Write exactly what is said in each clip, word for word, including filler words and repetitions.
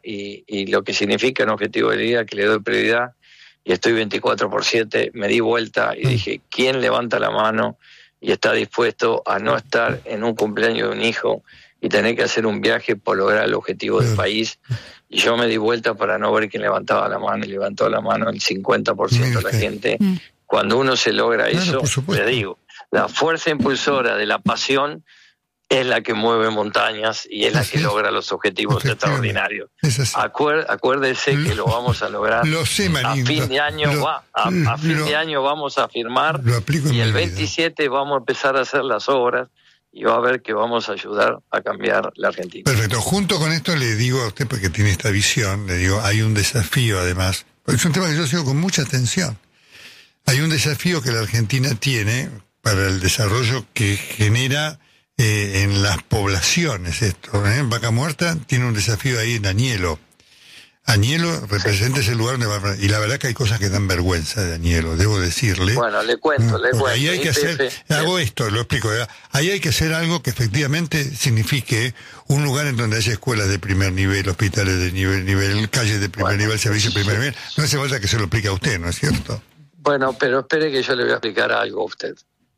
y, y lo que significa un objetivo de vida que le doy prioridad, y estoy veinticuatro por siete, me di vuelta y dije, ¿quién levanta la mano y está dispuesto a no estar en un cumpleaños de un hijo y tener que hacer un viaje por lograr el objetivo del país? Y yo me di vuelta para no ver quién levantaba la mano, y levantó la mano el cincuenta por ciento de la gente. Cuando uno se logra eso, le digo, la fuerza impulsora de la pasión es la que mueve montañas y es la que logra los objetivos extraordinarios. Acuer, acuérdese que lo vamos a lograr. Lo sé, Marín, a fin de año lo, va, a, a fin lo, de año vamos a firmar y el veintisiete vida. Vamos a empezar a hacer las obras y va a ver que vamos a ayudar a cambiar la Argentina. Perfecto. Junto con esto le digo a usted, porque tiene esta visión, le digo, hay un desafío además, es un tema que yo sigo con mucha atención. Hay un desafío que la Argentina tiene para el desarrollo que genera Eh, en las poblaciones esto, ¿eh? Vaca Muerta tiene un desafío ahí en Añelo. Añelo representa ese lugar donde va, y la verdad que hay cosas que dan vergüenza de Añelo, debo decirle. Bueno, le cuento, le cuento. Ahí hay que hacer, hago esto, lo explico, ¿verdad? Ahí hay que hacer algo que efectivamente signifique un lugar en donde haya escuelas de primer nivel, hospitales de nivel, nivel, calles de primer bueno, nivel, servicios de primer nivel. No hace falta que se lo explique a usted, ¿no es cierto? Bueno, pero espere que yo le voy a explicar algo a usted.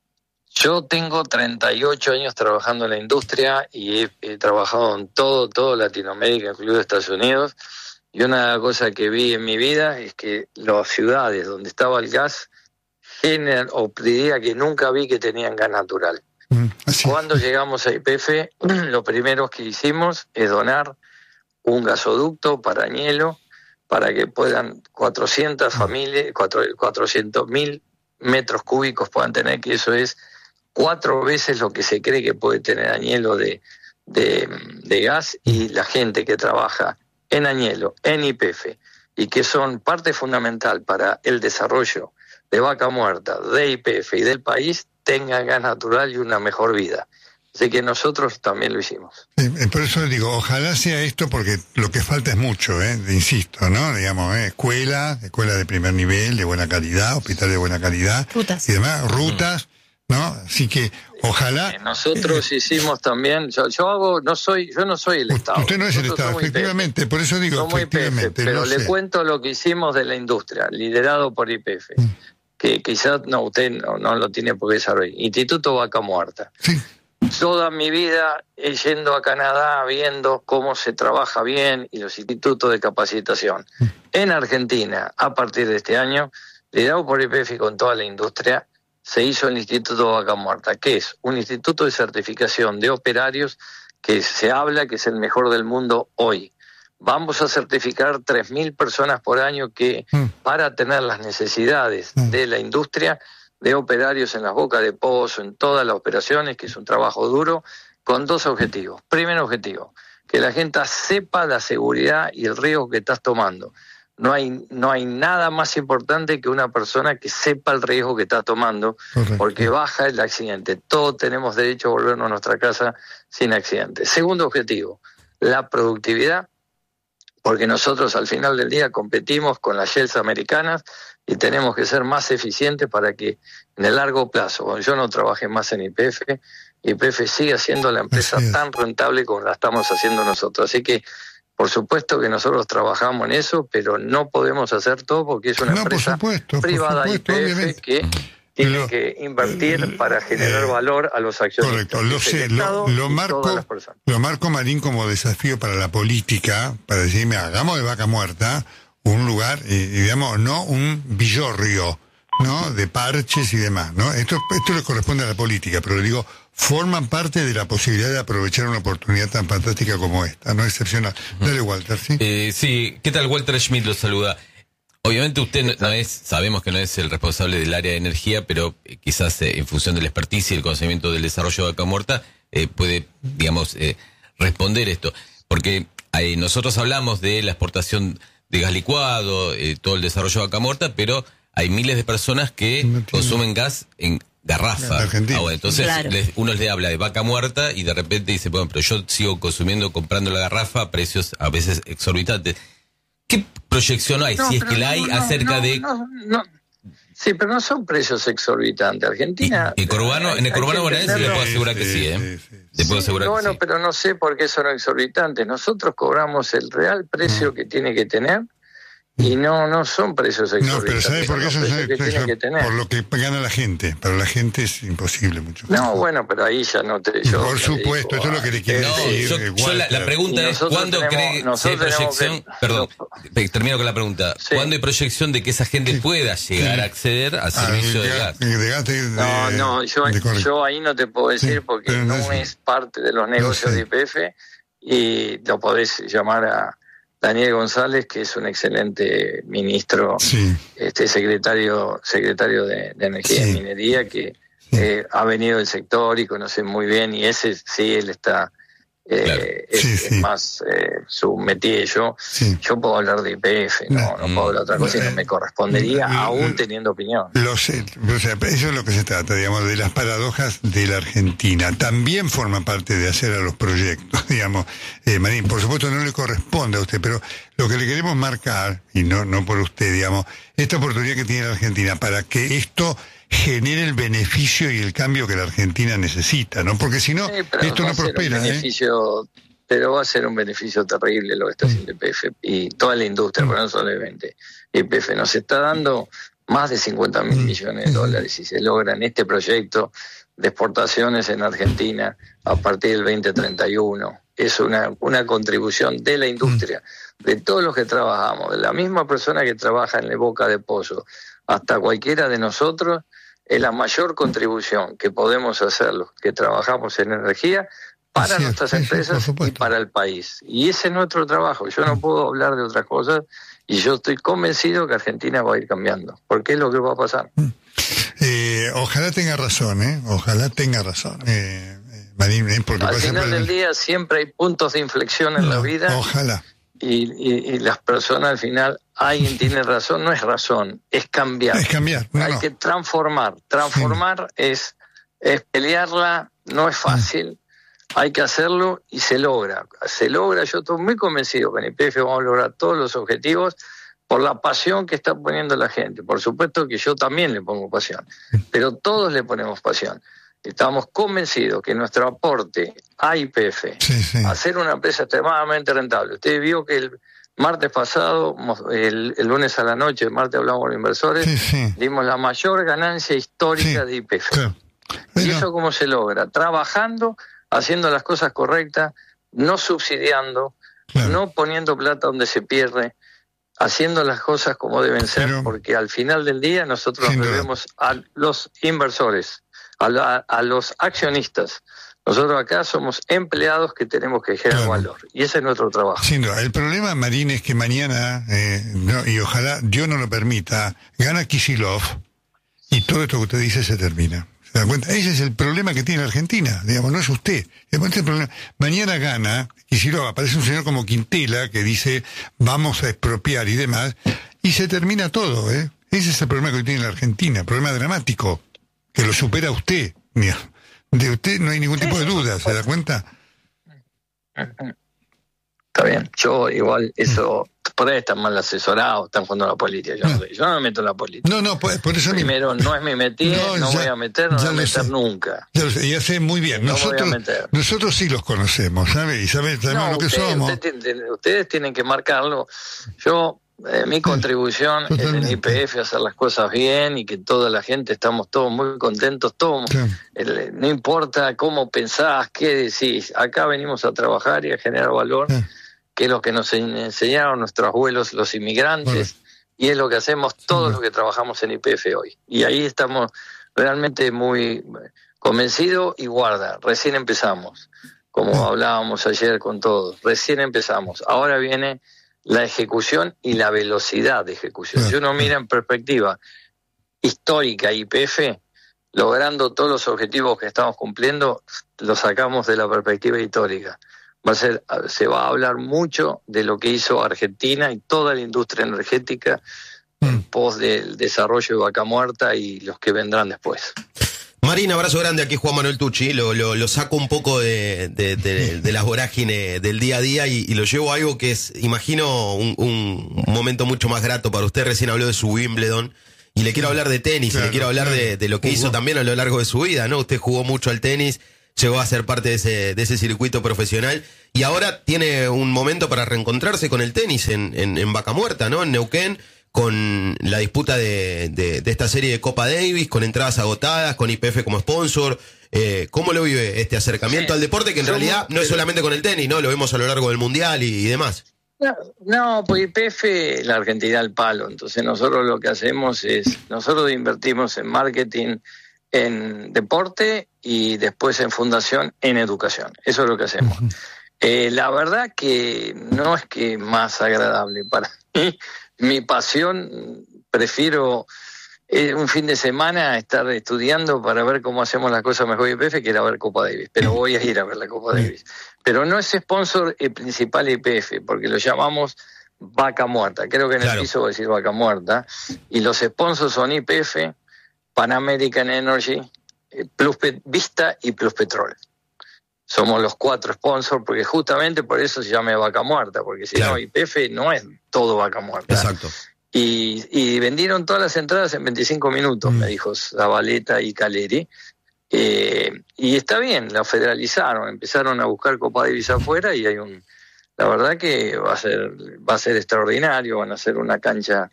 Yo tengo treinta y ocho años trabajando en la industria y he, he trabajado en todo, todo Latinoamérica, incluido Estados Unidos, y una cosa que vi en mi vida es que las ciudades donde estaba el gas generan, o diría que nunca vi que tenían gas natural. Mm, Cuando llegamos a Y P F, lo primero que hicimos es donar un gasoducto para Añelo, para que puedan cuatrocientas familias, cuatrocientos mil metros cúbicos puedan tener, que eso es cuatro veces lo que se cree que puede tener Añelo de, de, de gas, y la gente que trabaja en Añelo, en Y P F, y que son parte fundamental para el desarrollo de Vaca Muerta, de Y P F y del país, tengan gas natural y una mejor vida. Así que nosotros también lo hicimos. Sí, por eso digo, ojalá sea esto, porque lo que falta es mucho, ¿eh? Insisto, ¿no? Digamos, ¿eh? escuela, escuela de primer nivel, de buena calidad, hospital de buena calidad, rutas. Y demás, rutas, ¿no? Así que ojalá. Eh, nosotros eh, hicimos también, yo, yo hago, no soy, yo no soy el Estado. Usted no es nosotros el Estado, efectivamente, por eso digo, somos efectivamente. Y P F, pero le sé. cuento lo que hicimos de la industria, liderado por Y P F, mm. que quizás no, usted no, no lo tiene por qué saber. Instituto Vaca Muerta. Sí. Toda mi vida he yendo a Canadá viendo cómo se trabaja bien y los institutos de capacitación. En Argentina, a partir de este año, liderado por Y P F y con toda la industria, se hizo el Instituto Vaca Muerta, que es un instituto de certificación de operarios que se habla que es el mejor del mundo hoy. Vamos a certificar tres mil personas por año que, para tener las necesidades de la industria, de operarios en las bocas de pozo, en todas las operaciones, que es un trabajo duro, con dos objetivos. Primer objetivo, que la gente sepa la seguridad y el riesgo que estás tomando. No hay, no hay nada más importante que una persona que sepa el riesgo que está tomando, correcto, porque baja el accidente. Todos tenemos derecho a volvernos a nuestra casa sin accidente. Segundo objetivo, la productividad, porque nosotros al final del día competimos con las shells americanas y tenemos que ser más eficientes para que en el largo plazo, cuando yo no trabaje más en Y P F, Y P F siga siendo la empresa tan rentable como la estamos haciendo nosotros. Así que, por supuesto que nosotros trabajamos en eso, pero no podemos hacer todo porque es una no, empresa por supuesto, privada por supuesto, Y P F obviamente. Que tiene lo, que invertir para generar eh, valor a los accionistas. Correcto, lo sé, lo, lo marco, lo marco, Marín, como desafío para la política, para decirme, hagamos de Vaca Muerta un lugar, eh, digamos, no un villorrio, ¿no? De parches y demás, ¿no? Esto, esto le corresponde a la política, pero le digo, forman parte de la posibilidad de aprovechar una oportunidad tan fantástica como esta, ¿no? Excepcional. Uh-huh. Dale, Walter, ¿sí? Eh, sí, ¿qué tal? Walter Schmidt lo saluda. Obviamente usted no, no es, sabemos que no es el responsable del área de energía, pero eh, quizás eh, en función de la experticia y el conocimiento del desarrollo de Vaca Muerta, eh, puede, digamos, eh, responder esto. Porque eh, nosotros hablamos de la exportación de gas licuado, eh, todo el desarrollo de Vaca Muerta, pero hay miles de personas que no consumen gas en garrafa. Ahora, entonces claro. les, uno les habla de Vaca Muerta y de repente dice, bueno, pero yo sigo consumiendo, comprando la garrafa a precios a veces exorbitantes. ¿Qué proyección hay, no, si es que la hay, no, acerca no, de...? No, no. Sí, pero no son precios exorbitantes. Argentina... Y, y Corbano, en el Corbano bonaerense le puedo asegurar que sí, ¿eh? Sí, sí, sí. Le puedo asegurar sí, que bueno, sí. pero no sé por qué son exorbitantes. Nosotros cobramos el real precio no. que tiene que tener y no no son precios exorbitantes. No, pero ¿sabes por qué eso es que tiene que tener. Por lo que gana la gente. Para la gente es imposible mucho. No, bueno, pero ahí ya no te... Yo por supuesto, esto es lo que le quiero No, decir. yo, eh, yo la, la pregunta es, ¿cuándo tenemos, cree que si hay proyección? Que, perdón, no, termino con la pregunta. Sí. ¿Cuándo hay proyección de que esa gente sí. pueda llegar sí. a acceder al servicio ah, de, de gas? De gas de, no, no, yo, yo ahí no te puedo decir sí, porque no, no es parte de los negocios no de Y P F y lo podés llamar a Daniel González, que es un excelente ministro, sí. este secretario secretario de, de Energía sí. y Minería, que sí. eh, ha venido del sector y conoce muy bien, y ese sí, él está, eh, claro. es, sí, sí. es más eh, su métier. Yo, sí. yo puedo hablar de Y P F, no, no, no puedo hablar de otra cosa, y no me correspondería, no, aún teniendo opinión. Lo sé, o sea, eso es lo que se trata, digamos, de las paradojas de la Argentina. También forma parte de hacer a los proyectos, digamos. Eh, Marín, por supuesto no le corresponde a usted, pero lo que le queremos marcar, y no, no por usted, digamos, esta oportunidad que tiene la Argentina para que esto genere el beneficio y el cambio que la Argentina necesita, ¿no? Porque si no, sí, esto no prospera, beneficio, ¿eh? Pero va a ser un beneficio terrible lo que está haciendo Y P F y toda la industria, mm. pero no solamente Y P F. Nos está dando más de cincuenta mil mm. millones de dólares si se logran este proyecto de exportaciones en Argentina a partir del veinte treinta y uno. Es una, una contribución de la industria, mm. de todos los que trabajamos, de la misma persona que trabaja en la boca de pollo, hasta cualquiera de nosotros. Es la mayor contribución que podemos hacer los que trabajamos en energía para sí, nuestras empresas sí, y para el país. Y ese es nuestro trabajo. Yo no puedo hablar de otras cosas y yo estoy convencido que Argentina va a ir cambiando, porque es lo que va a pasar. Eh, ojalá tenga razón, ¿eh? Ojalá tenga razón. Eh, Marín, ¿eh? Porque al final del día siempre hay puntos de inflexión en no, la vida. Ojalá. Y, y, y las personas al final, alguien tiene razón, no es razón, es cambiar. Es cambiar. No, Hay no. que transformar. Transformar sí. es, es pelearla, no es fácil, mm. hay que hacerlo y se logra. Se logra, yo estoy muy convencido que en Y P F vamos a lograr todos los objetivos por la pasión que está poniendo la gente. Por supuesto que yo también le pongo pasión, pero todos le ponemos pasión. Estamos convencidos que nuestro aporte a Y P F, sí, sí. a ser una empresa extremadamente rentable. Usted vio que el martes pasado, el, el lunes a la noche, el martes hablamos con los inversores, sí, sí. dimos la mayor ganancia histórica sí, de Y P F. Claro. ¿Y eso cómo se logra? Trabajando, haciendo las cosas correctas, no subsidiando, claro. no poniendo plata donde se pierde, haciendo las cosas como deben ser, Pero, porque al final del día nosotros nos debemos a los inversores. A, la, a los accionistas. Nosotros acá somos empleados que tenemos que generar claro. valor. Y ese es nuestro trabajo. Sin duda. El problema, Marín, es que mañana, eh, no, y ojalá Dios no lo permita, gana Kicillof y todo esto que usted dice se termina. ¿Se da cuenta? Ese es el problema que tiene la Argentina. Digamos, no es usted. El problema. Mañana gana Kicillof, aparece un señor como Quintela que dice vamos a expropiar y demás, y se termina todo. ¿eh? Ese es el problema que hoy tiene la Argentina. Problema dramático. Que lo supera usted. De usted no hay ningún tipo de duda, ¿se da cuenta? Está bien. Yo igual, eso, por ahí están mal asesorados, están jugando a la política. Yo no, no, yo no me meto en la política. No, no, por, por eso... Primero, no es mi métier, no, no ya, voy a meter, no voy a meter sé. nunca. Ya lo sé, ya sé muy bien. No nosotros, nosotros sí los conocemos, ¿sabes? Y sabemos no, lo que usted, somos. Usted, ustedes tienen que marcarlo. Yo... Eh, mi contribución sí, es en Y P F hacer las cosas bien y que toda la gente estamos todos muy contentos, todos, sí. el, no importa cómo pensás, qué decís, acá venimos a trabajar y a generar valor, sí. que es lo que nos enseñaron nuestros abuelos, los inmigrantes, bueno. y es lo que hacemos todos sí. los que trabajamos en Y P F hoy. Y ahí estamos realmente muy convencidos y guarda, recién empezamos, como sí. hablábamos ayer con todos, recién empezamos, ahora viene la ejecución y la velocidad de ejecución. Si uno mira en perspectiva histórica Y P F, logrando todos los objetivos que estamos cumpliendo, los sacamos de la perspectiva histórica. Va a ser, se va a hablar mucho de lo que hizo Argentina y toda la industria energética en pos del desarrollo de Vaca Muerta y los que vendrán después. Marín, abrazo grande, aquí Juan Manuel Tucci, lo, lo, lo saco un poco de, de, de, de las vorágines del día a día y, y lo llevo a algo que es, imagino, un, un momento mucho más grato para usted. Recién habló de su Wimbledon Y le quiero hablar de tenis, claro, y le quiero hablar claro. de, de lo que jugó. hizo también a lo largo de su vida, ¿no? Usted jugó mucho al tenis, llegó a ser parte de ese, de ese circuito profesional y ahora tiene un momento para reencontrarse con el tenis en, en, en Vaca Muerta, ¿no? En Neuquén, con la disputa de, de, de esta serie de Copa Davis, con entradas agotadas, con Y P F como sponsor. Eh, ¿Cómo lo vive este acercamiento sí. al deporte que en Yo, realidad no es solamente con el tenis, ¿no? Lo vemos a lo largo del mundial y, y demás. No, no, pues Y P F, la Argentina al palo. Entonces nosotros lo que hacemos es, nosotros invertimos en marketing, en deporte y después en fundación, en educación. Eso es lo que hacemos. Eh, la verdad que no es que más agradable para mí. Mi pasión, prefiero eh, un fin de semana estar estudiando para ver cómo hacemos las cosas mejor Y P F que ir a ver Copa Davis, pero voy a ir a ver la Copa Davis. Pero no es sponsor el principal Y P F, porque lo llamamos Vaca Muerta, creo que en claro. el piso va a decir Vaca Muerta, y los sponsors son Y P F, Pan American Energy, Plus Pet, Vista y Plus Petrol. Somos los cuatro sponsors, porque justamente por eso se llama Vaca Muerta, porque si claro. no, Y P F no es todo Vaca Muerta. Exacto. Y, y vendieron todas las entradas en veinticinco minutos, mm. me dijo Zabaleta y Caleri. Eh, y está bien, la federalizaron, empezaron a buscar Copa Davis afuera y hay un... La verdad que va a ser va a ser extraordinario, van a hacer una cancha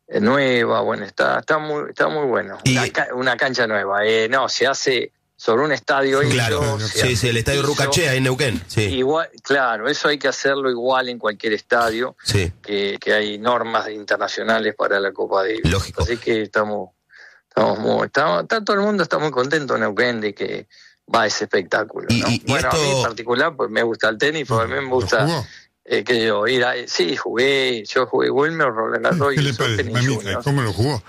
nueva, bueno, está está muy está muy bueno. Y... Una, una cancha nueva, eh, no, se hace... sobre un estadio claro, hizo, sí, sí, el estadio Rucachea en Neuquén, sí. Igual, claro, eso hay que hacerlo igual en cualquier estadio, sí. que, que hay normas internacionales para la Copa Davis. Lógico. Así que estamos, estamos muy, estamos, está, todo el mundo está muy contento en Neuquén de que va ese espectáculo, ¿no? Y, y, bueno, y esto... a mí en particular, pues me gusta el tenis, porque a mí me gusta... Eh, que yo ir a, sí, jugué, yo jugué Wilmer, Roland Garros. ¿Qué le parece, mamita? ¿Cómo lo jugó?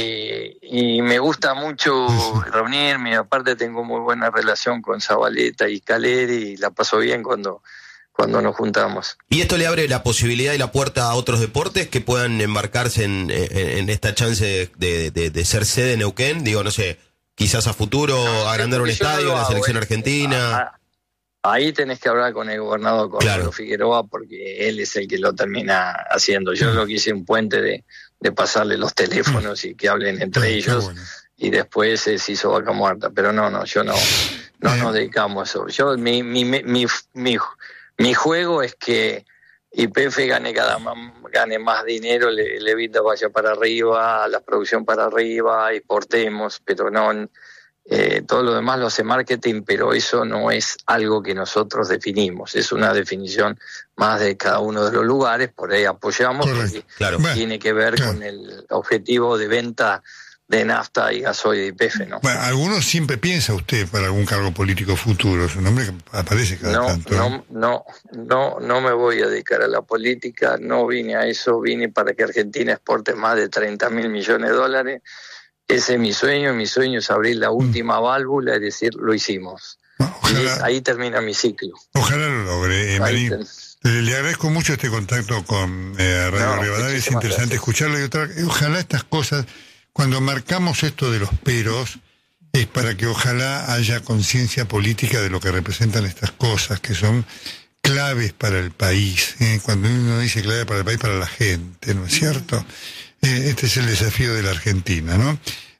Y, y me gusta mucho reunirme, aparte tengo muy buena relación con Zabaleta y Caleri y la paso bien cuando, cuando nos juntamos. ¿Y esto le abre la posibilidad y la puerta a otros deportes que puedan embarcarse en, en, en esta chance de, de, de ser sede en Neuquén? Digo, no sé, quizás a futuro no, agrandar un estadio, no la selección eh, argentina... A, a, Ahí tenés que hablar con el gobernador con claro. Figueroa, porque él es el que lo termina haciendo. Yo lo que hice un puente de, de pasarle los teléfonos y que hablen entre sí, ellos, bueno. Y después eh, se hizo Vaca Muerta. Pero no, no, yo no, no nos dedicamos a eso. Yo, mi, mi, mi, mi, mi, mi juego es que Y P F gane cada gane más dinero, le, el EBITDA vaya para arriba, la producción para arriba, exportemos, pero no... Eh, todo lo demás lo hace marketing, pero eso no es algo que nosotros definimos, es una definición más de cada uno de los lugares, por ahí apoyamos, porque claro. tiene que ver claro. con el objetivo de venta de nafta y gasoil y Y P F, ¿no? Bueno, algunos siempre piensa usted para algún cargo político futuro, su nombre aparece cada no, tanto. No, no, no, no me voy a dedicar a la política, no vine a eso, vine para que Argentina exporte más de treinta mil millones de dólares. Ese es mi sueño, mi sueño es abrir la última válvula, es decir, lo hicimos. Ojalá, y ahí termina mi ciclo. Ojalá lo logre, eh, Marín. Ten... Le agradezco mucho este contacto con eh, Radio no, Rivadavia, es interesante gracias. escucharlo y otra. Ojalá estas cosas, cuando marcamos esto de los peros, es para que ojalá haya conciencia política de lo que representan estas cosas, que son claves para el país. ¿eh? Cuando uno dice clave para el país, para la gente, ¿no es cierto? Eh, este es el desafío de la Argentina, ¿no?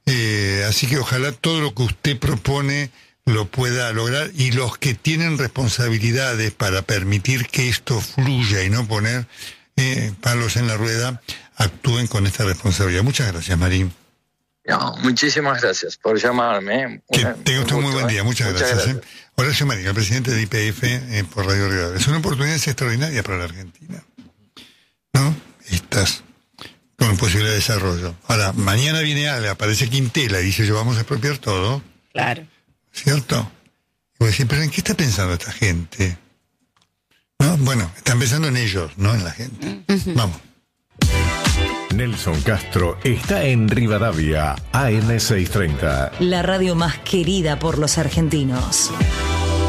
Eh, así que ojalá todo lo que usted propone lo pueda lograr y los que tienen responsabilidades para permitir que esto fluya y no poner eh, palos en la rueda, actúen con esta responsabilidad. Muchas gracias, Marín. No, muchísimas gracias por llamarme. ¿eh? Que Una, tenga usted un muy buen día. Muchas, Muchas gracias. gracias. ¿eh? Horacio Marín, el presidente de Y P F eh, por Radio Rivadavia. Es una oportunidad extraordinaria para la Argentina, ¿no? Estas... con posibilidad de desarrollo. Ahora, mañana viene Ale, aparece Quintela y dice, yo vamos a expropiar todo. Claro. ¿Cierto? Y vos decís, pero ¿en qué está pensando esta gente? ¿No? Bueno, están pensando en ellos, no en la gente. Uh-huh. Vamos. Nelson Castro está en Rivadavia, A M seiscientos treinta. La radio más querida por los argentinos.